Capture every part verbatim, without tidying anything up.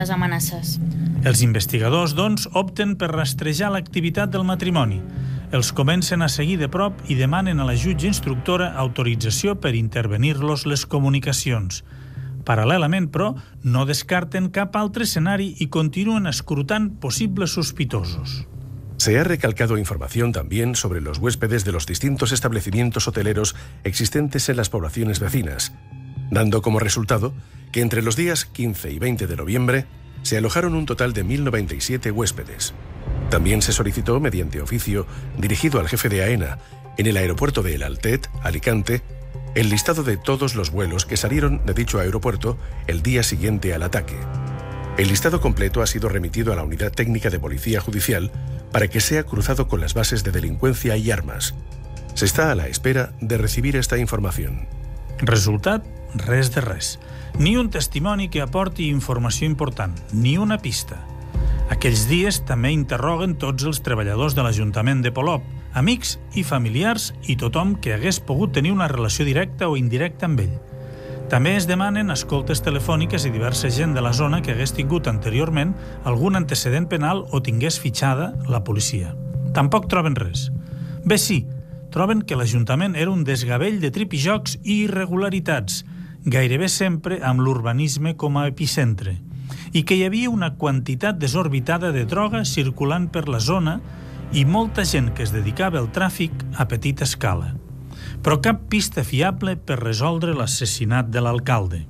les amenaces. Els investigadors, doncs, opten per rastrejar l'activitat del matrimoni. Els comencen a seguir de prop i demanen a la jutge instructora autorització per intervenir-los les comunicacions. Paral·lelament, però, no descarten cap altre escenari i continuen escrutant posibles sospitosos. Se ha recalcado información también sobre los huéspedes de los distintos establecimientos hoteleros existentes en las poblaciones vecinas, dando como resultado que entre los días quince y veinte de noviembre se alojaron un total de mil noventa y siete huéspedes. También se solicitó, mediante oficio dirigido al jefe de AENA en el aeropuerto de El Altet, Alicante, el listado de todos los vuelos que salieron de dicho aeropuerto el día siguiente al ataque. El listado completo ha sido remitido a la Unidad Técnica de Policía Judicial para que sea cruzado con las bases de delincuencia y armas. Se está a la espera de recibir esta información. Resultat? Res de res. Ni un testimoni que aporti informació important, ni una pista. Aquells dies també interroguen tots els treballadors de l'Ajuntament de Polop, amics i familiars i tothom que hagués pogut tenir una relació directa o indirecta amb ell. També es demanen escoltes telefòniques i diversa gent de la zona que hagués tingut anteriorment algun antecedent penal o tingués fitxada la policia. Tampoc troben res. Bé, sí, troben que l'Ajuntament era un desgavell de tripijocs i irregularitats, gairebé sempre amb l'urbanisme com a epicentre, i que hi havia una quantitat desorbitada de droga circulant per la zona i molta gent que es dedicava al tràfic a petita escala. Però cap pista fiable per resoldre l'assassinat de l'alcalde.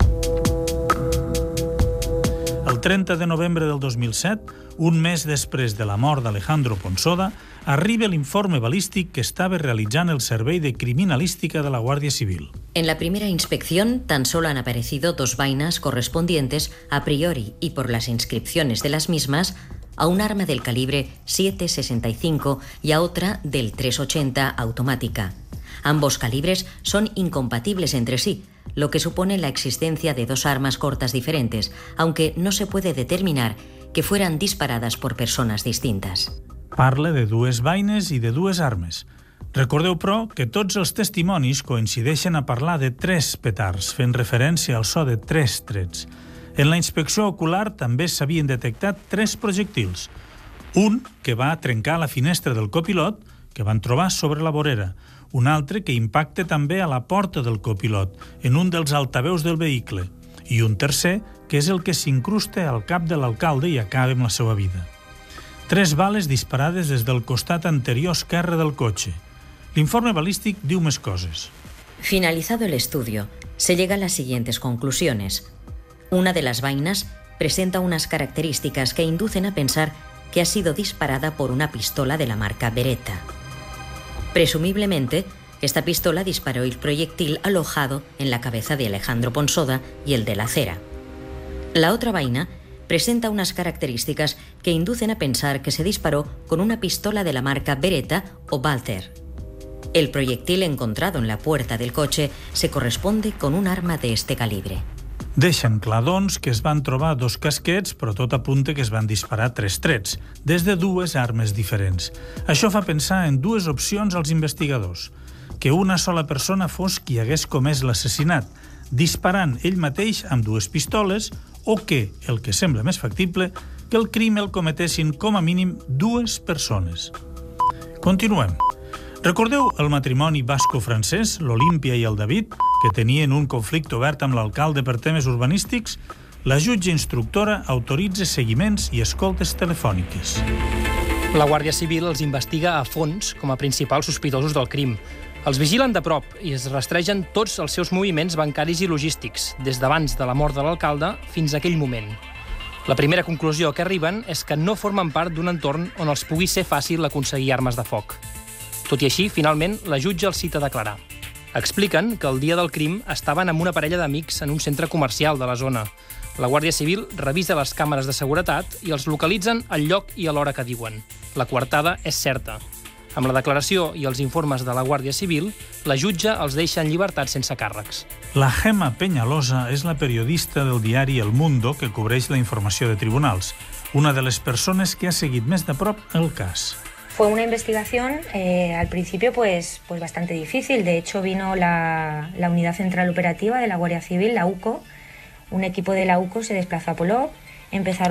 El trenta de novembre del dos mil set, un mes després de la mort d'Alejandro Ponsoda, arriba l'informe balístic que estava realitzant el Servei de Criminalística de la Guàrdia Civil. En la primera inspección tan solo han aparecido dos vainas correspondientes a priori y por las inscripciones de las mismas a un arma del calibre siete sesenta y cinco y a otra del tres ochenta automática. Ambos calibres son incompatibles entre sí, lo que supone la existencia de dos armas cortas diferentes, aunque no se puede determinar que fueran disparadas por personas distintas. Parla de dues vaines i de dues armes. Recordeu, però, que tots els testimonis coincideixen a parlar de tres petards, fent referència al so de tres trets. En la inspecció ocular també s'havien detectat tres projectils. Un que va trencar la finestra del copilot, que van trobar sobre la vorera. Un altre que impacta també a la porta del copilot, en un dels altaveus del vehicle. I un tercer, que és el que s'incrusta al cap de l'alcalde i acaba amb la seva vida. Tres bales disparades des del costat anterior esquerre del cotxe. L'informe balístic diu més coses. Finalizado el estudio, se llega a las siguientes conclusiones. Una de las vainas presenta unas características que inducen a pensar que ha sido disparada por una pistola de la marca Beretta. Presumiblemente, esta pistola disparó el proyectil alojado en la cabeza de Alejandro Ponsoda y el de la acera. La otra vaina presenta unas características que inducen a pensar que se disparó con una pistola de la marca Beretta o Walther. El proyectil encontrado en la puerta del coche se corresponde con un arma de este calibre. Deixen clar, doncs, que es van trobar dos casquets, però tot apunta que es van disparar tres trets, des de dues armes diferents. Això fa pensar en dues opcions als investigadors. Que una sola persona fos qui hagués comès l'assassinat, disparant ell mateix amb dues pistoles, o que, el que sembla més factible, que el crim el cometessin com a mínim dues persones. Continuem. Recordeu el matrimoni basco-francès, l'Olímpia i el David, que tenien un conflicte obert amb l'alcalde per temes urbanístics? La jutge instructora autoritza seguiments i escoltes telefòniques. La Guàrdia Civil els investiga a fons com a principals sospitosos del crim. Els vigilen de prop i es rastregen tots els seus moviments bancaris i logístics, des d'abans de la mort de l'alcalde fins a aquell moment. La primera conclusió a què arriben és que no formen part d'un entorn on els pugui ser fàcil aconseguir armes de foc. Tot i així, finalment, la jutge els cita a declarar. Expliquen que el dia del crim estaven amb una parella d'amics en un centre comercial de la zona. La Guàrdia Civil revisa les càmeres de seguretat i els localitzen al lloc i a l'hora que diuen. La coartada és certa. Amb la declaració i els informes de la Guàrdia Civil, la jutge els deixa en llibertat sense càrrecs. La Gemma Peñalosa és la periodista del diari El Mundo que cobreix la informació de tribunals, una de les persones que ha seguit més de prop el cas. Fue una investigación eh, al principio pues, pues bastante difícil. De hecho, vino la, la Unidad Central Operativa de la Guardia Civil, la U C O. Un equipo de la U C O se desplazó a Polop empezaron